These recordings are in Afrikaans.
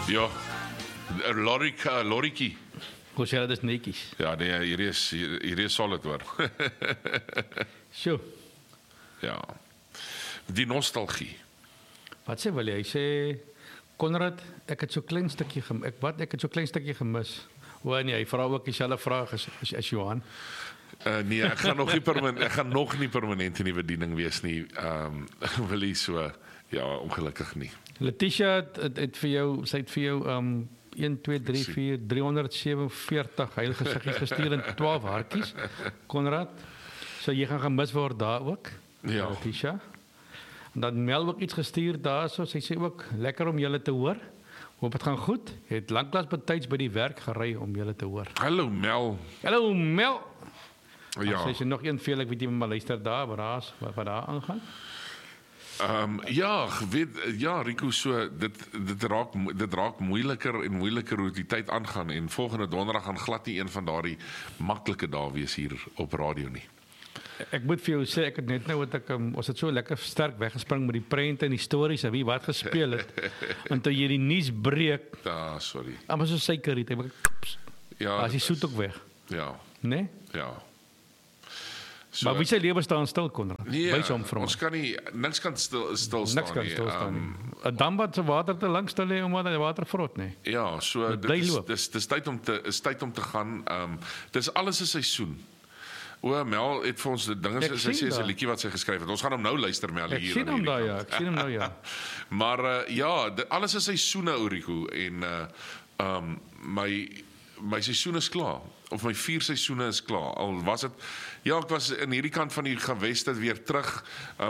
Ja, lorrietjie. Hoe sê jy dit is netjies? Ja, nee, hier is solid hoor. Sjoe. Ja. Die nostalgie. Wat sê wil jy? Hy sê Konrad, ek het so klein stukkie ek het so klein stukkie gemis. O nee, hy vra ook dieselfde vraag as Johan. Nee, ek gaan nog nie permanent in die bediening wees nie. Wil hy so, ja, ongelukkig nie. Letitia het vir jou, sy het vir jou 1 2 3 4 347 heilige siggies gestuur in 12 hartjies. Konrad, so jy gaan gemis word daar ook. Ja. Letitia. En dan Mel ook iets gestuur daarso, sy sê ook lekker om julle te hoor. Hoop dit gaan goed. Het lanklaas betyds by die werk gery om julle te hoor. Hallo Mel. Hallo Mel. Ja. Sy sê nog een veel, ek weet nie maar luister daar wat daar aangaan. Ja, Rico, so dit raak moeiliker en moeiliker hoe die tyd aangaan en volgende donderdag gaan glad nie een van daardie maklike dae wees hier op radio nie. Ek moet vir jou sê, ek het net nou ons het so lekker sterk weggespring met die prente en die stories en wie wat gespeel het. En toe jy die nuus breek. Ja, sorry. Maar so suiker het. Ja. As die soet ook weg. Ja. Nee? Ja. So, maar wie se lewe staan stil, Konrad? Nee, Wys hom vir ons kan nie niks kan stil staan nie. Niks kan stil staan nie. 'n dam wat se water te lank stil lê omdat die water vrot, nee. Ja, so dis tyd om te gaan. Dis alles 'n seisoen. O, Mel het vir ons die dinge sy sê 'n liedjie wat sy geskryf het. Ons gaan hom nou luister, Mel, hier. Ek sien hom daar, ja. Ek sien hom nou, ja. Maar ja, alles is seisoene, Rico, en my seisoen is klaar. Of my 4 seisoene is klaar. Al was dit ek was in hierdie kant van die geweste weer terug.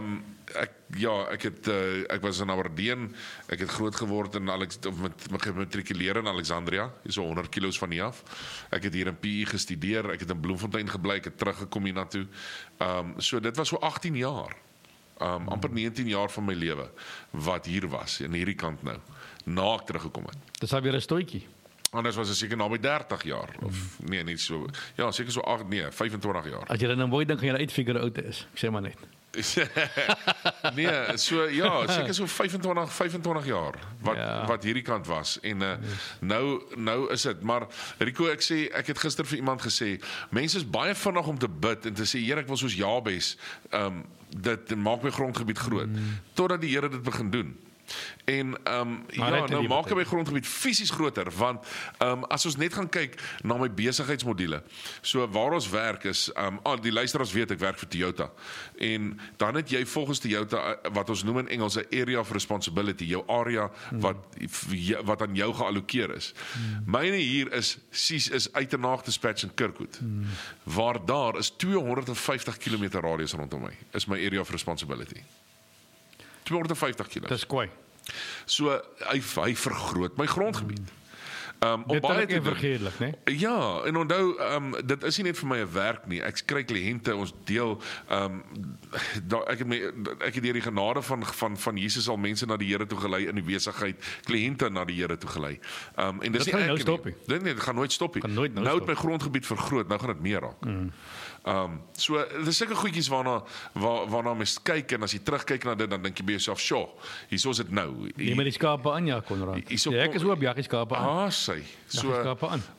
Ek was in Aberdeen. Ek het groot geword in gematrikuleer in Alexandria, so 100 kilos van hier af. Ek het hier in PE gestudeer, ek het in Bloemfontein gebly, ek het teruggekom hiernatoe. So dit was so 18 jaar. Amper 19 jaar van my lewe wat hier was in hierdie kant nou, na ek teruggekom het. Dis al weer 'n stootjie. Anders was dit seker naby 30 jaar of nee, nie so. Ja, seker so 25 jaar. As jy dan mooi dink gaan jy uitfigure hoe oud is. Ek sê maar net. Nee, so ja, seker so 25 jaar wat hierdie kant was en nou is dit, maar Rico, ek het gister vir iemand gesê, mense is baie vinnig om te bid en te sê Here, ek wil soos Jabes dit maak my grondgebied groot, totdat die Here dit begin doen. En nou maak ek my grondgebied fisies groter, want as ons net gaan kyk na my besigheidsmodule, so waar ons werk is, die luisteraars weet ek werk vir Toyota, en dan het jy volgens Toyota wat ons noem in Engels 'n area of responsibility, jou area wat aan jou geallokeer is. Myne hier is Uitenhaag Dispatch in Kirkwood, waar daar is 250 km radius rondom my, is my area of responsibility. 250 km. Dis kwai. So hy vergroot my grondgebied. Dit baie te vergeetlik, né? Ja, en onthou, dit is nie net vir my 'n werk nie. Ek kry kliënte, ons deel ek het deur die genade van Jesus al mense na die Here toe gelei in die besigheid, kliënte na die Here toe gelei. En dis nie ek nie. Dit gaan nooit stop nie. Nou het my grondgebied vergroot, nou gaan dit meer raak. So dis sulke goedjies waarna mens kyk, en as jy terugkyk na dit, dan dink jy by jouself, "Sjoe, hierso is dit nou." Jy met die skape aan, ja, Konrad. Ek is ook jaggie skape aan. So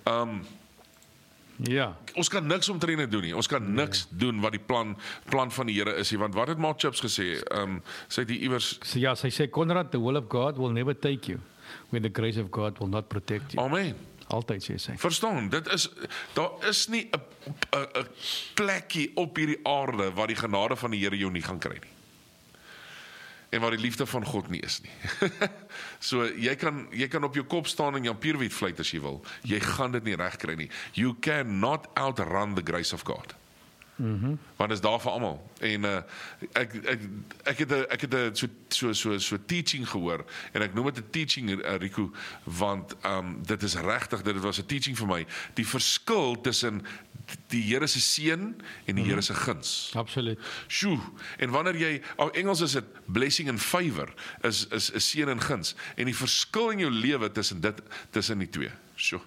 ja. Ons kan niks omtrent dit doen nie. Ons kan niks doen wat die plan van die Here is nie, want wat het Mark Chips gesê? Sy het iewers ja, sy sê Konrad, the will of God will never take you when the grace of God will not protect you. Amen. Altyd sê sy. Verstaan, daar is nie 'n plekkie op hierdie aarde waar die genade van die Here jou nie gaan kry nie. En waar die liefde van God nie is nie. So jy kan op jou kop staan en Jampierwiet fluit as jy wil. Jy gaan dit nie reg kry nie. You cannot outrun the grace of God. Want is daar vir almal. En ek het so teaching gehoor, en ek noem dit 'n teaching, Rico, want dit is regtig, dit was 'n teaching vir my. Die verskil tussen die Here se seën en die Here se guns. Absoluut. Sjoe. En wanneer jy, Engels is dit blessing and favor, is seën en guns. En die verskil in jou lewe tussen die twee. Sjoe.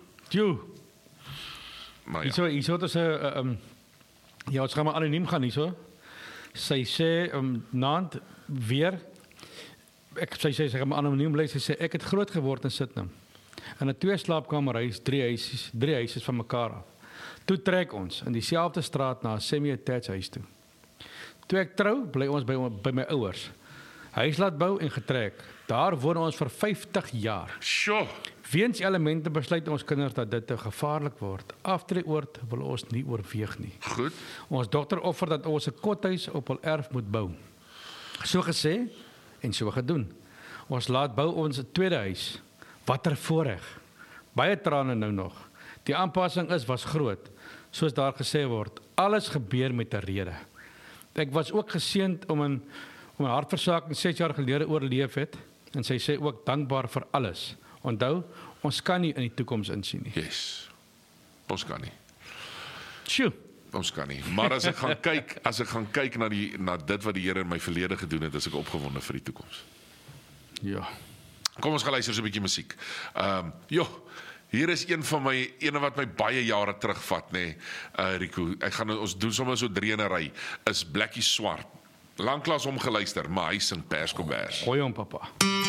Maar ja. Hierso is 'n ja, ons gaan maar anoniem gaan hierso. Sy sê naand weer sy gaan maar anoniem bly. Sy sê ek het groot geword in Sydney. In 'n 2 slaapkamerhuis, 3 huise van mekaar af. Toe trek ons in dieselfde straat na 'n semi-attached huis toe. Toe ek trou, bly ons by my ouers. Huis laat bou en getrek. Daar woon ons vir 50 jaar. Sjoe. Weens elemente besluit ons kinders dat dit te gevaarlik word. Aftreeoord wil ons nie oorweeg nie. Goed. Ons dogter offer dat ons 'n kothuis op hul erf moet bou. So gesê en so gedoen. Ons laat bou ons 'n tweede huis. Watter voorreg. Baie trane nou nog. Die aanpassing was groot. Soos daar gesê word, alles gebeur met 'n rede. Ek was ook geseënd om 'n hartversaking 6 jaar gelede oorleef het en sy sê ook dankbaar vir alles. Onthou, ons kan nie in die toekoms insien nie. Yes. Ons kan nie. Sjoe. Ons kan nie. Maar as ek gaan kyk na dit wat die Here in my verlede gedoen het, is ek opgewonde vir die toekoms. Ja. Kom ons gaan luister so 'n bietjie musiek. Hier is een wat my baie jare terugvat, nê. Rico, ons doen sommer so 3 in 'n ry. Is Blackie Swart. Lanklaas hom geluister, maar hy sing Pers kom Bers. Goeie hom, papa.